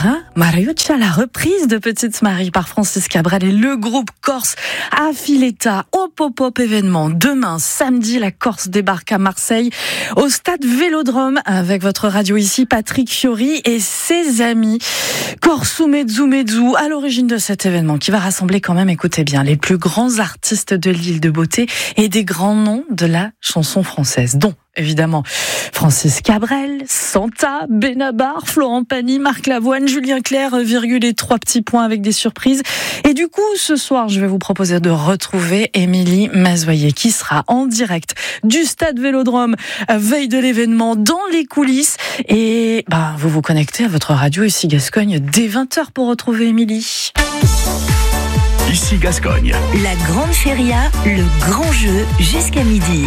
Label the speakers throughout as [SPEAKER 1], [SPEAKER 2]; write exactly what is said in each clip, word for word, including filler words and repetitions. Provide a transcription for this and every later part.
[SPEAKER 1] Cara Mariuccia, la reprise de Petite Marie par Francis Cabrel et le groupe corse Affiletta au pop-up événement. Demain, samedi, la Corse débarque à Marseille au stade Vélodrome avec votre radio ici, Patrick Fiori et ses amis. Corsu Mezzu Mezzu à l'origine de cet événement qui va rassembler quand même, écoutez bien, les plus grands artistes de l'île de Beauté et des grands noms de la chanson française, dont évidemment Francis Cabrel, Santa, Benabar, Florent Pagny, Marc Lavoine, Julien Clerc, virgule et trois petits points avec des surprises. Et du coup, ce soir, je vais vous proposer de retrouver Émilie Mazoyer qui sera en direct du stade Vélodrome, veille de l'événement, dans les coulisses. Et bah, vous vous connectez à votre radio ici Gascogne dès vingt heures pour retrouver Émilie.
[SPEAKER 2] Ici Gascogne.
[SPEAKER 3] La grande feria, le grand jeu jusqu'à midi.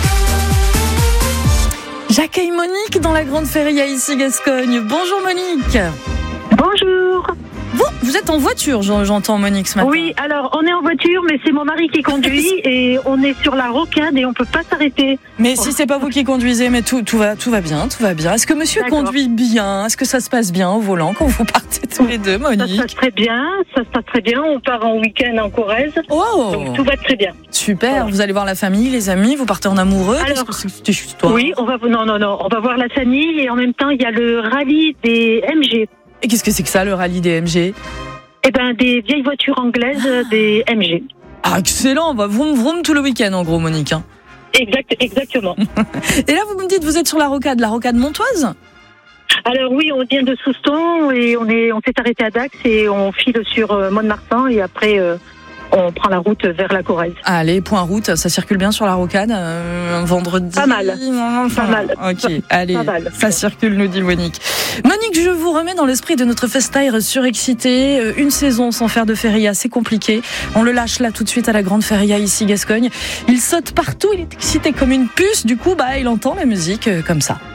[SPEAKER 1] J'accueille Monique dans la grande feria ici Gascogne. Bonjour Monique.
[SPEAKER 4] Bonjour.
[SPEAKER 1] Vous, vous êtes en voiture, j'entends Monique ce matin.
[SPEAKER 4] Oui, alors on est en voiture, mais c'est mon mari qui conduit et on est sur la rocade et on peut pas s'arrêter.
[SPEAKER 1] Mais si c'est pas vous qui conduisez, mais tout, tout va, tout va bien, tout va bien. Est-ce que monsieur
[SPEAKER 4] D'accord.
[SPEAKER 1] conduit bien? Est-ce que ça se passe bien au volant quand vous partez tous les deux, Monique?
[SPEAKER 4] Ça se passe très bien, ça se passe très bien. On part en week-end en Corrèze,
[SPEAKER 1] Oh,
[SPEAKER 4] donc tout va très bien.
[SPEAKER 1] super.
[SPEAKER 4] Voilà.
[SPEAKER 1] Vous allez voir la famille, les amis, vous partez en amoureux.
[SPEAKER 4] Alors,
[SPEAKER 1] Qu'est-ce que c'est cette histoire?
[SPEAKER 4] Oui, on va non non non, on va voir la famille et en même temps il y a le rallye des M G.
[SPEAKER 1] Et qu'est-ce que c'est que ça, le rallye des M G?
[SPEAKER 4] Eh ben des vieilles voitures anglaises des M G.
[SPEAKER 1] Ah, excellent. On va vroom vroom tout le week-end, en gros, Monique. Hein.
[SPEAKER 4] Exact, exactement.
[SPEAKER 1] Et là, vous me dites, vous êtes sur la rocade, la rocade montoise?
[SPEAKER 4] Alors oui, on vient de Souston et on est on s'est arrêté à Dax et on file sur euh, Mont-de-Marsan et après euh, on prend la route vers la Corrèze.
[SPEAKER 1] Allez, point route, ça circule bien sur la rocade, euh, vendredi.
[SPEAKER 4] Pas mal. Pas mal.
[SPEAKER 1] Ok,
[SPEAKER 4] Pas-
[SPEAKER 1] allez,
[SPEAKER 4] pas mal.
[SPEAKER 1] ça circule, nous dit Monique. Monique, je vous remets dans l'esprit de notre festaire surexcité. Euh, Une saison sans faire de feria, c'est compliqué. On le lâche là tout de suite à la grande feria ici Gascogne. Il saute partout, il est excité comme une puce. Du coup, bah, il entend la musique euh, comme ça.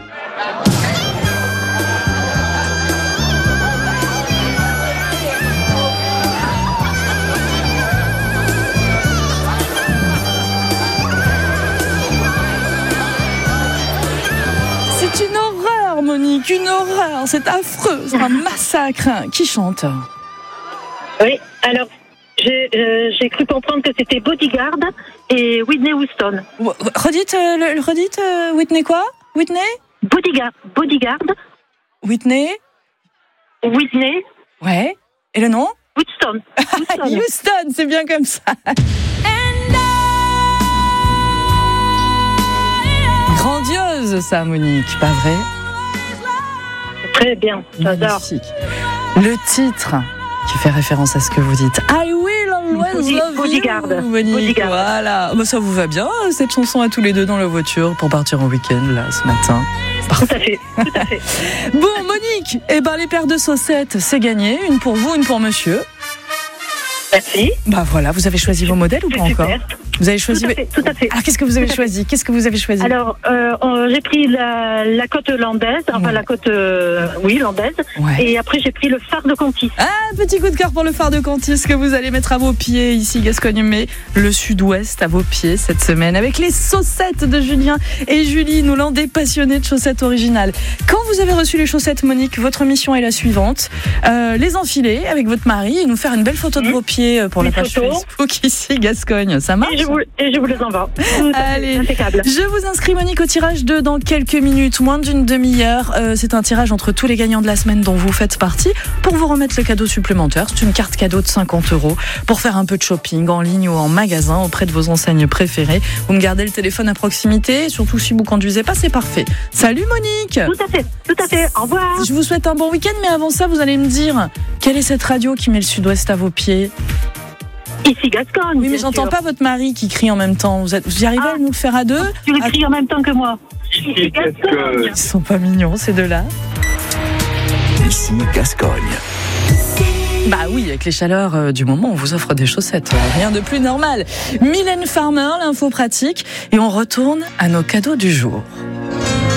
[SPEAKER 1] C'est une horreur, Monique, une horreur. C'est affreux, c'est un massacre. Qui chante?
[SPEAKER 4] Oui, alors j'ai euh, j'ai cru comprendre que c'était Bodyguard et Whitney Houston.
[SPEAKER 1] Redites, euh, le, le- redites euh, Whitney quoi? Whitney?
[SPEAKER 4] Bodyguard, Bodyguard,
[SPEAKER 1] Whitney?
[SPEAKER 4] Whitney
[SPEAKER 1] Ouais. Et le nom?
[SPEAKER 4] Houston. Houston.
[SPEAKER 1] Houston, c'est bien comme ça. Grandiose ça, Monique, pas vrai?
[SPEAKER 4] Très bien, j'adore.
[SPEAKER 1] Magnifique. Le titre qui fait référence à ce que vous dites. I will always
[SPEAKER 4] Body-
[SPEAKER 1] love
[SPEAKER 4] Bodyguard.
[SPEAKER 1] you, Monique.
[SPEAKER 4] Bodyguard.
[SPEAKER 1] Voilà. Bah, ça vous va bien, cette chanson à tous les deux dans la voiture pour partir en week-end, là, ce matin.
[SPEAKER 4] Tout à fait, tout à fait.
[SPEAKER 1] Bon, Monique, eh ben, les paires de chaussettes, c'est gagné. Une pour vous, une pour monsieur.
[SPEAKER 4] Merci.
[SPEAKER 1] Bah voilà, vous avez choisi vos modèles ou pas
[SPEAKER 4] Super.
[SPEAKER 1] encore? Vous avez choisi.
[SPEAKER 4] Tout à fait, tout à fait.
[SPEAKER 1] Ah, qu'est-ce que vous avez
[SPEAKER 4] Tout à fait.
[SPEAKER 1] choisi? Qu'est-ce que vous avez choisi?
[SPEAKER 4] Alors, euh, on- j'ai pris la, la côte hollandaise, enfin
[SPEAKER 1] Ouais.
[SPEAKER 4] la côte, euh, oui, hollandaise,
[SPEAKER 1] Ouais.
[SPEAKER 4] et après j'ai pris le phare de Contis.
[SPEAKER 1] Ah, petit coup de cœur pour le phare de Contis que vous allez mettre à vos pieds ici, Gascogne, mais le sud-ouest à vos pieds cette semaine avec les chaussettes de Julien et Julie, nous l'un des passionnés de chaussettes originales. Quand vous avez reçu les chaussettes, Monique, votre mission est la suivante. Euh, les enfiler avec votre mari et nous faire une belle photo de
[SPEAKER 4] Mmh.
[SPEAKER 1] vos pieds pour la
[SPEAKER 4] Une
[SPEAKER 1] page
[SPEAKER 4] photo.
[SPEAKER 1] Facebook ici, Gascogne. Ça marche?
[SPEAKER 4] Et je vous, et je vous les envoie. Tout à fait,
[SPEAKER 1] Allez.
[SPEAKER 4] impeccable.
[SPEAKER 1] Je vous inscris, Monique, au tirage de dans quelques minutes, moins d'une demi-heure. Euh, c'est un tirage entre tous les gagnants de la semaine dont vous faites partie pour vous remettre le cadeau supplémentaire. C'est une carte cadeau de cinquante euros pour faire un peu de shopping en ligne ou en magasin auprès de vos enseignes préférées. Vous me gardez le téléphone à proximité, et surtout si vous conduisez pas, c'est parfait. Salut Monique!
[SPEAKER 4] Tout à fait, tout à fait. Au revoir.
[SPEAKER 1] Je vous souhaite un bon week-end, mais avant ça, vous allez me dire quelle est cette radio qui met le sud-ouest à vos pieds?
[SPEAKER 4] Ici Gascogne.
[SPEAKER 1] Oui, mais
[SPEAKER 4] bien
[SPEAKER 1] j'entends
[SPEAKER 4] sûr.
[SPEAKER 1] pas votre mari qui crie en même temps. Vous, êtes, vous y arrivez
[SPEAKER 4] Ah.
[SPEAKER 1] à nous le faire à deux?
[SPEAKER 4] Tu l'écris en même temps que moi. Ici Gascogne.
[SPEAKER 1] Ils sont pas mignons, ces deux-là.
[SPEAKER 2] Ici Gascogne.
[SPEAKER 1] Bah oui, avec les chaleurs euh, du moment, on vous offre des chaussettes. Euh, rien de plus normal. Mylène Farmer, l'info pratique. Et on retourne à nos cadeaux du jour.